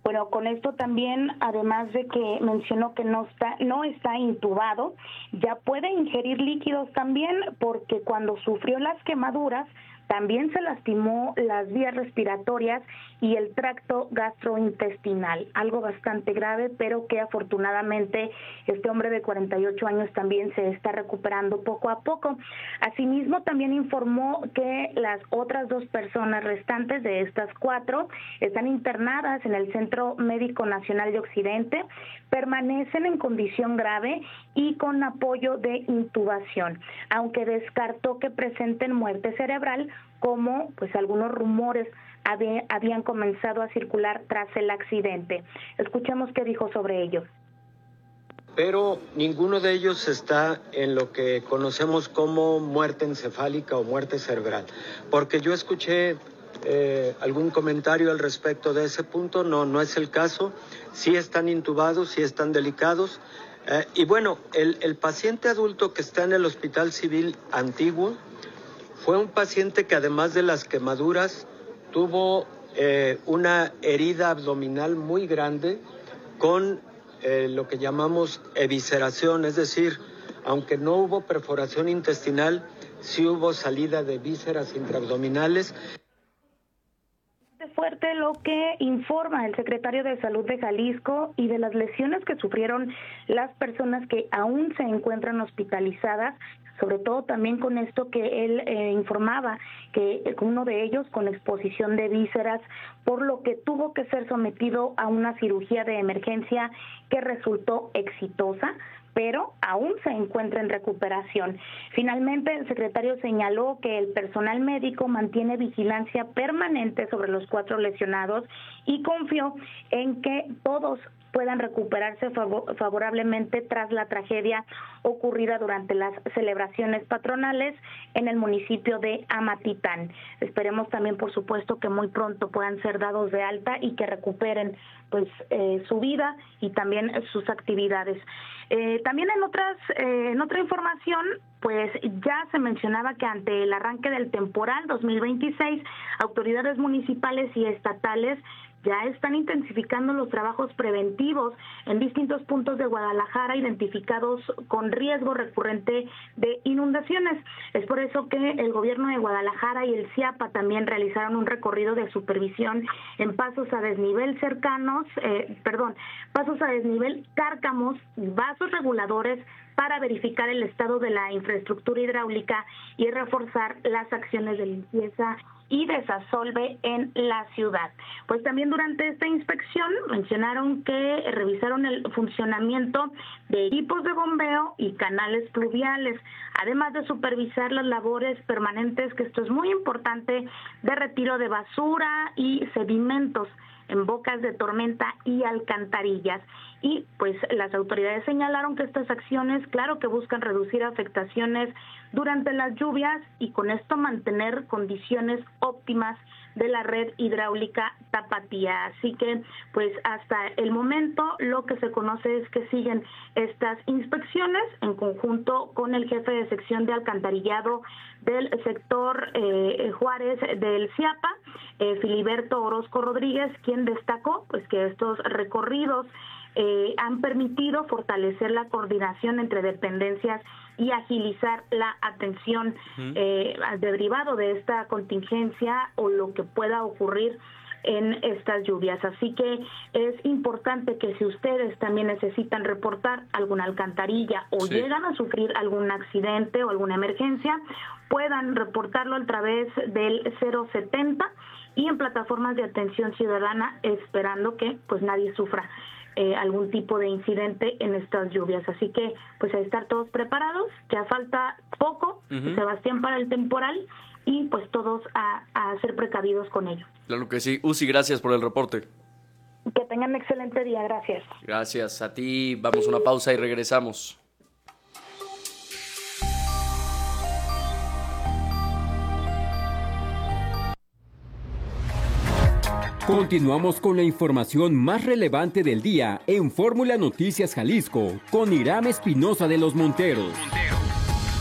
Bueno, con esto también, además de que mencionó que no está intubado, ya puede ingerir líquidos también, porque cuando sufrió las quemaduras también se lastimó las vías respiratorias y el tracto gastrointestinal, algo bastante grave, pero que afortunadamente este hombre de 48 años también se está recuperando poco a poco. Asimismo, también informó que las otras 2 personas restantes de estas 4 están internadas en el Centro Médico Nacional de Occidente, permanecen en condición grave y con apoyo de intubación, aunque descartó que presenten muerte cerebral, como pues algunos rumores habían comenzado a circular tras el accidente. Escuchemos qué dijo sobre ello. Pero ninguno de ellos está en lo que conocemos como muerte encefálica o muerte cerebral, porque yo escuché algún comentario al respecto de ese punto. No es el caso. Sí están intubados, sí están delicados. Y bueno, el paciente adulto que está en el Hospital Civil Antiguo fue un paciente que, además de las quemaduras, tuvo una herida abdominal muy grande con lo que llamamos evisceración, es decir, aunque no hubo perforación intestinal, sí hubo salida de vísceras intraabdominales. Fuerte lo que informa el secretario de Salud de Jalisco y de las lesiones que sufrieron las personas que aún se encuentran hospitalizadas, sobre todo también con esto que él informaba, que uno de ellos con exposición de vísceras, por lo que tuvo que ser sometido a una cirugía de emergencia que resultó exitosa, pero aún se encuentra en recuperación. Finalmente, el secretario señaló que el personal médico mantiene vigilancia permanente sobre los 4 lesionados y confió en que todos puedan recuperarse favorablemente tras la tragedia ocurrida durante las celebraciones patronales en el municipio de Amatitán. Esperemos también, por supuesto, que muy pronto puedan ser dados de alta y que recuperen pues su vida y también sus actividades. También en otra información, pues ya se mencionaba que ante el arranque del temporal 2026, autoridades municipales y estatales ya están intensificando los trabajos preventivos en distintos puntos de Guadalajara identificados con riesgo recurrente de inundaciones. Es por eso que el gobierno de Guadalajara y el CIAPA también realizaron un recorrido de supervisión en pasos a desnivel Cárcamos y vasos reguladores para verificar el estado de la infraestructura hidráulica y reforzar las acciones de limpieza y desasolve en la ciudad. Pues también durante esta inspección mencionaron que revisaron el funcionamiento de equipos de bombeo y canales pluviales, además de supervisar las labores permanentes, que esto es muy importante, de retiro de basura y sedimentos en bocas de tormenta y alcantarillas. Y pues las autoridades señalaron que estas acciones, claro que buscan reducir afectaciones durante las lluvias y con esto mantener condiciones óptimas de la red hidráulica Tapatía. Así que pues hasta el momento lo que se conoce es que siguen estas inspecciones en conjunto con el jefe de sección de alcantarillado del sector Juárez del CIAPA, Filiberto Orozco Rodríguez, quien destacó pues que estos recorridos han permitido fortalecer la coordinación entre dependencias y agilizar la atención derivado de esta contingencia o lo que pueda ocurrir en estas lluvias. Así que es importante que si ustedes también necesitan reportar alguna alcantarilla o llegan a sufrir algún accidente o alguna emergencia, puedan reportarlo a través del 070 y en plataformas de atención ciudadana, esperando que pues nadie sufra algún tipo de incidente en estas lluvias. Así que pues a estar todos preparados, ya falta poco, Sebastián, para el temporal, y pues todos a ser precavidos con ello. Claro que sí. Uzi, gracias por el reporte. Que tengan un excelente día, gracias. Gracias a ti, vamos a una pausa y regresamos. Continuamos con la información más relevante del día en Fórmula Noticias Jalisco con Iram Espinosa de los Monteros.